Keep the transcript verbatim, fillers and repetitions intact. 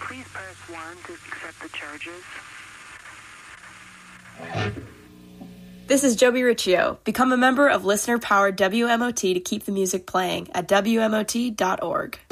Please press one to accept the charges. This is Joby Riccio. Become a member of listener-powered W M O T to keep the music playing at W M O T dot org.